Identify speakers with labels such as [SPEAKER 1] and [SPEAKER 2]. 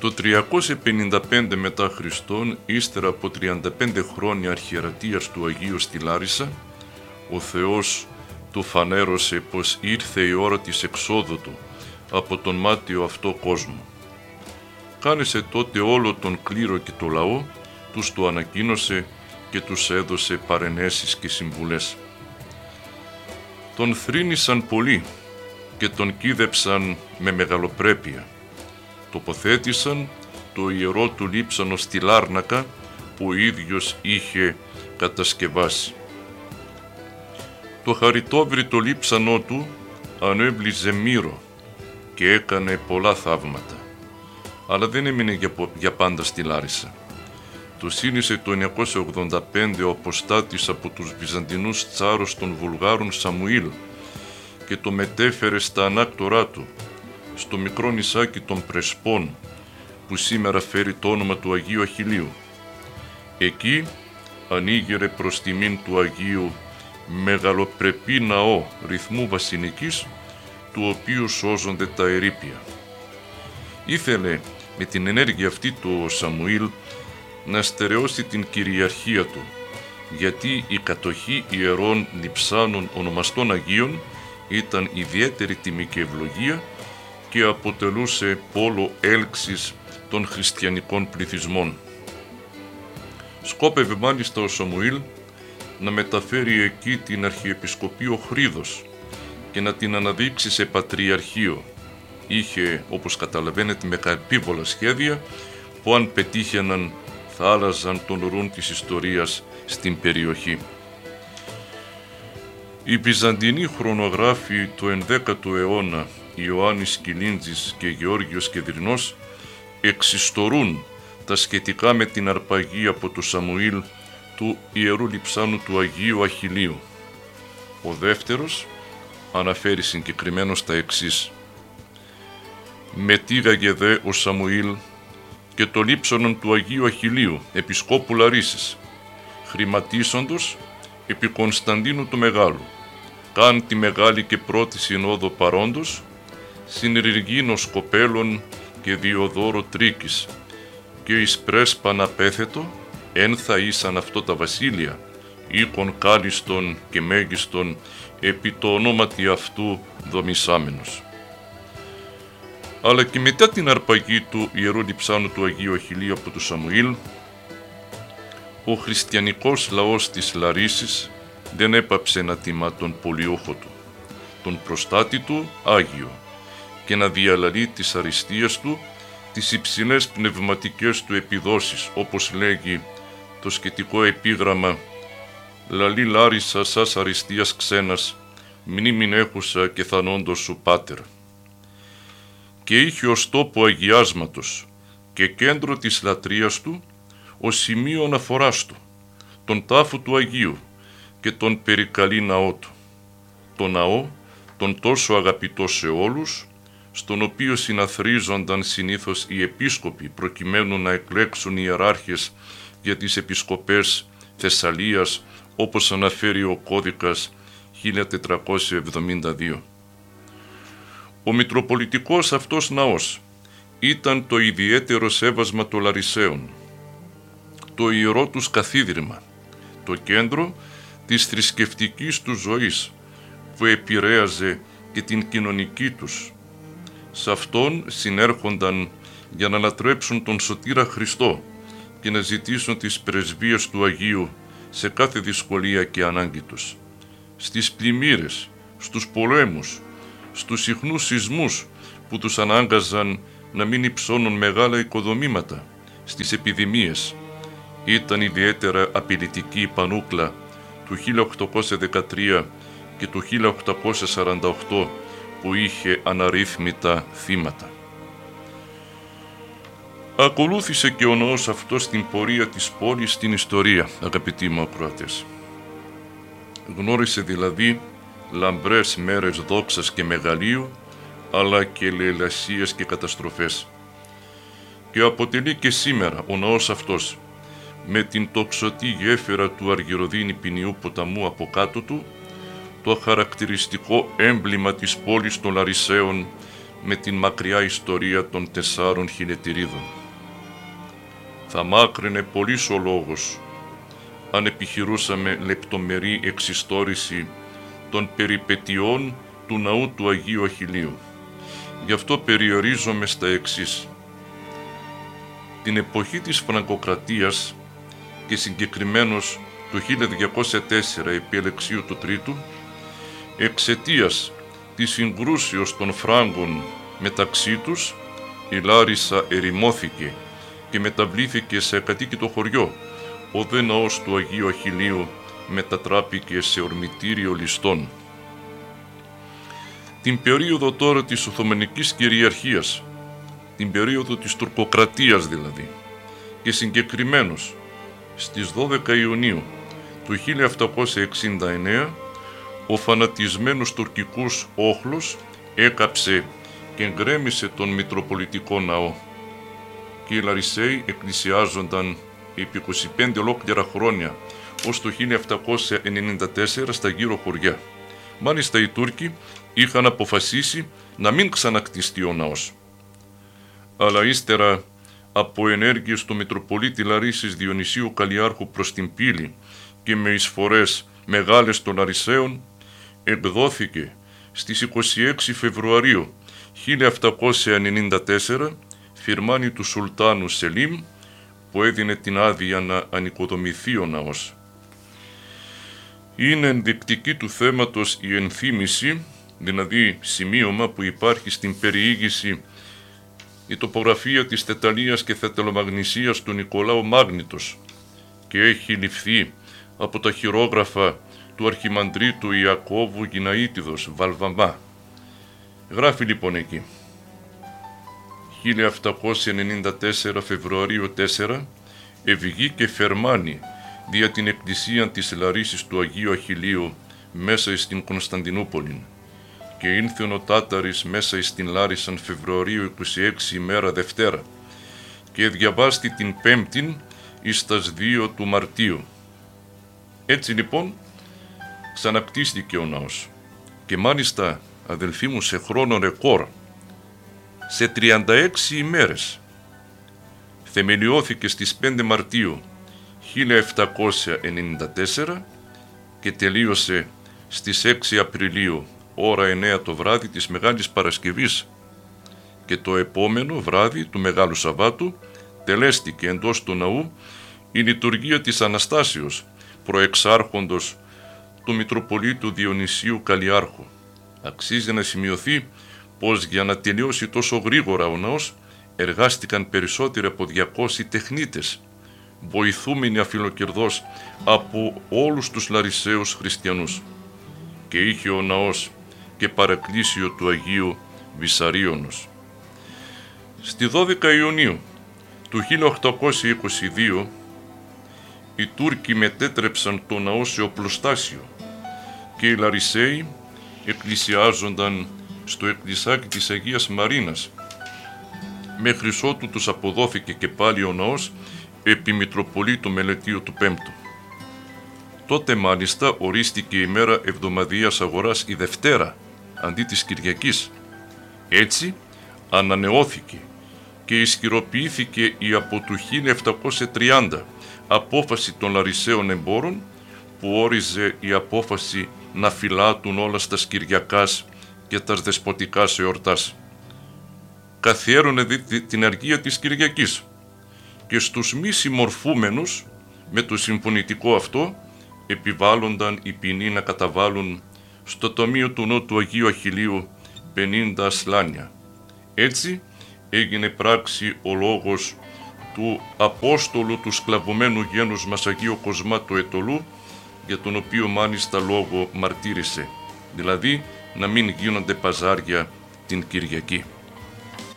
[SPEAKER 1] Το 355 μετά Χριστόν, ύστερα από 35 χρόνια αρχιερατείας του Αγίου στη Λάρισα, ο Θεός του φανέρωσε πως ήρθε η ώρα της εξόδου του από τον μάτιο αυτό κόσμο. Κάλεσε τότε όλο τον κλήρο και το λαό, τους το ανακοίνωσε και τους έδωσε παρενέσεις και συμβουλές. Τον θρήνησαν πολύ και τον κίδεψαν με μεγαλοπρέπεια. Τοποθέτησαν το ιερό του λείψανο στη Λάρνακα που ο ίδιος είχε κατασκευάσει. Το χαριτόβριτο λείψανό του ανέβλυζε μύρο και έκανε πολλά θαύματα, αλλά δεν έμεινε για πάντα στη Λάρισα. Το σύνησε το 985 ο αποστάτης από τους Βυζαντινούς τσάρους των Βουλγάρων Σαμουήλ και το μετέφερε στα ανάκτορά του, στο μικρό νησάκι των Πρεσπών, που σήμερα φέρει το όνομα του Αγίου Αχιλλείου. Εκεί ανοίγερε προς τιμήν του Αγίου μεγαλοπρεπή ναό ρυθμού βασιλικής, του οποίου σώζονται τα ερείπια. Ήθελε με την ενέργεια αυτή του Σαμουήλ να στερεώσει την κυριαρχία του, γιατί η κατοχή ιερών λειψάνων ονομαστών Αγίων ήταν ιδιαίτερη τιμή και ευλογία και αποτελούσε πόλο έλξης των χριστιανικών πληθυσμών. Σκόπευε μάλιστα ο Σαμουήλ να μεταφέρει εκεί την Αρχιεπισκοπείο Χρίδος και να την αναδείξει σε πατριαρχείο. Είχε, όπως καταλαβαίνετε, μεγαλεπίβολα σχέδια που αν πετύχαιναν θα άλλαζαν τον ορούν της ιστορίας στην περιοχή. Οι Βυζαντινοί χρονογράφοι του 11ου αιώνα, Ιωάννης Κιλίντζης και Γεώργιος Κεδρινός, εξιστορούν τα σχετικά με την αρπαγή από το Σαμουήλ του Ιερού Λειψάνου του Αγίου Αχιλλείου. Ο δεύτερος αναφέρει συγκεκριμένως τα εξής: «Μετήγαγε δε ο Σαμουήλ και το λείψανον του Αγίου Αχιλλείου, επισκόπου Λαρίσης, χρηματίσαντος επί Κωνσταντίνου του Μεγάλου, καν τη μεγάλη και πρώτη συνόδο παρόντος, συνεργίνος κοπέλων και Διοδόρο Τρίκης, και εις πρέσπαν απέθετο, εν θα ήσαν αυτό τα βασίλεια, οίκον κάλιστον και μέγιστον, επί το ονόματι αυτού δομησάμενος». Αλλά και μετά την αρπαγή του Ιερού Λειψάνου του Αγίου Αχιλλείου από τον Σαμουήλ, ο χριστιανικός λαός της Λαρίσης δεν έπαψε να τιμά τον πολιούχο του, τον προστάτη του Άγιο, και να διαλαλεί της αριστείας του τις υψηλές πνευματικές του επιδόσεις, όπως λέγει το σχετικό επίγραμμα «Λαλή Λάρισα σας αριστείας ξένας, μνήμην έχουσα και θανόντος σου πάτερ». Και είχε ως τόπο αγιάσματος και κέντρο της λατρείας του ως σημείο αναφοράς του, τον τάφο του Αγίου και τον περικαλή ναό του. Το ναό, τον τόσο αγαπητό σε όλους, στον οποίο συναθρίζονταν συνήθως οι επίσκοποι προκειμένου να εκλέξουν ιεράρχες για τις επισκοπές Θεσσαλίας, όπως αναφέρει ο κώδικας 1472. Ο μητροπολιτικός αυτός ναός ήταν το ιδιαίτερο σέβασμα των Λαρισαίων, το ιερό τους καθίδρυμα, το κέντρο της θρησκευτικής τους ζωής που επηρέαζε και την κοινωνική τους. Σε αυτόν συνέρχονταν για να λατρέψουν τον Σωτήρα Χριστό και να ζητήσουν τις πρεσβείες του Αγίου σε κάθε δυσκολία και ανάγκη τους. Στις πλημμύρες, στους πολέμους, στους συχνούς σεισμούς που τους ανάγκαζαν να μην υψώνουν μεγάλα οικοδομήματα, στις επιδημίες. Ήταν ιδιαίτερα απειλητική η πανούκλα του 1813 και του 1848 που είχε αναρρύθμιτα θύματα. Ακολούθησε και ο ναός αυτός την πορεία της πόλης στην ιστορία, αγαπητοί μου ακροατές. Γνώρισε δηλαδή λαμπρές μέρες δόξας και μεγαλείου, αλλά και λαιλασίες και καταστροφές. Και αποτελεί και σήμερα ο ναός αυτός, με την τοξωτή γέφυρα του Αργυροδίνη ποινιού ποταμού από κάτω του, το χαρακτηριστικό έμβλημα της πόλης των Λαρισαίων, με την μακριά ιστορία των 4 χιλιετηρίδων. Θα μάκρυνε πολύς ο λόγος αν επιχειρούσαμε λεπτομερή εξιστόρηση των περιπετειών του ναού του Αγίου Αχιλλείου. Γι' αυτό περιορίζομαι στα εξής. Την εποχή της Φραγκοκρατίας και συγκεκριμένως το 1204 επί Αλεξίου του Τρίτου, εξαιτίας της συγκρούσεως των Φράγκων μεταξύ τους, η Λάρισα ερημώθηκε και μεταβλήθηκε σε ακατοίκητο χωριό. Ο δε ναός του Αγίου Αχιλλείου μετατράπηκε σε ορμητήριο ληστών. Την περίοδο τώρα της Οθωμανικής κυριαρχίας, την περίοδο της τουρκοκρατίας δηλαδή, και συγκεκριμένως στις 12 Ιουνίου του 1769, ο φανατισμένος τουρκικός όχλος έκαψε και γκρέμισε τον Μητροπολιτικό Ναό και οι Λαρισαίοι εκκλησιάζονταν επί 25 ολόκληρα χρόνια ως το 1794 στα γύρω χωριά. Μάλιστα οι Τούρκοι είχαν αποφασίσει να μην ξανακτιστεί ο ναός. Αλλά ύστερα από ενέργειες του Μητροπολίτη Λαρίσης Διονυσίου Καλλιάρχου προς την πύλη και με εισφορές μεγάλες των Λαρισαίων, εκδόθηκε στις 26 Φεβρουαρίου 1794 φιρμάνι του Σουλτάνου Σελίμ, που έδινε την άδεια να ανοικοδομηθεί ο ναός. Είναι ενδεικτική του θέματος η ενθύμηση, δηλαδή σημείωμα που υπάρχει στην περιήγηση η τοπογραφία της Θεταλίας και Θεταλομαγνησίας του Νικολάου Μάγνητος και έχει ληφθεί από τα χειρόγραφα του Αρχιμανδρίτου Ιακώβου Γιναΐτιδος Βαλβαμά. Γράφει λοιπόν εκεί: 1794 Φεβρουαρίου 4 ευγήκε φερμάνι δια την εκκλησία της Λαρίσης του Αγίου Αχιλλείου μέσα στην Κωνσταντινούπολη και ήλθεν ο Τάταρης μέσα στην Λάρισαν Φεβρουαρίου 26 ημέρα Δευτέρα και διαβάστη την Πέμπτην εις τας 2 του Μαρτίου. Έτσι λοιπόν ξανακτίστηκε ο ναός και μάλιστα, αδελφοί μου, σε χρόνο ρεκόρ, σε 36 ημέρες. Θεμελιώθηκε στις 5 Μαρτίου 1794 και τελείωσε στις 6 Απριλίου ώρα 9 το βράδυ της Μεγάλης Παρασκευής και το επόμενο βράδυ του Μεγάλου Σαββάτου τελέστηκε εντός του ναού η λειτουργία της Αναστάσεως προεξάρχοντος του Μητροπολίτου Διονυσίου Καλλιάρχου. Αξίζει να σημειωθεί πως για να τελειώσει τόσο γρήγορα ο ναός εργάστηκαν περισσότεροι από 200 τεχνίτες, βοηθούμενοι αφιλοκερδώς από όλους τους Λαρισαίους χριστιανούς, και είχε ο ναός και παρακλήσιο του Αγίου Βυσαρίωνος. Στη 12 Ιουνίου του 1822 οι Τούρκοι μετέτρεψαν το ναό σε οπλοστάσιο και οι Λαρισαίοι εκκλησιάζονταν στο εκκλησάκι της Αγίας Μαρίνας, μέχρι ότου τους αποδόθηκε και πάλι ο ναός επί Μητροπολίτου Μελετίου του Πέμπτου. Τότε μάλιστα ορίστηκε η μέρα εβδομαδίας αγοράς η Δευτέρα αντί της Κυριακής. Έτσι ανανεώθηκε και ισχυροποιήθηκε η από του 1730 απόφαση των Λαρισαίων εμπόρων που όριζε η απόφαση να φυλάτουν όλα στα Κυριακάς και τα δεσποτικάς εορτάς. Καθιέρωνε την αργία της Κυριακής και στους μη συμμορφούμενους με το συμφωνητικό αυτό επιβάλλονταν η ποινή να καταβάλουν στο τομείο του ναού του Αγίου Αχιλλείου 50 ασλάνια. Έτσι έγινε πράξη ο λόγος του Απόστολου του σκλαβωμένου γένους μας Αγίου Κοσμά του Αιτωλού, για τον οποίο μάλιστα λόγο μαρτύρησε, δηλαδή να μην γίνονται παζάρια την Κυριακή.